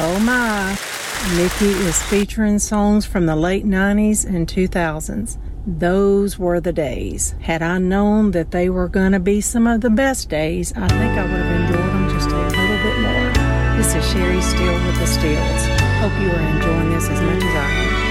Oh my. Nikki is featuring songs from the late 90s and 2000s. Those were the days. Had I known that they were going to be some of the best days, I think I would have enjoyed them just a little bit more. This is Sherry Steele with the Steeles. Hope you are enjoying this as much as I am.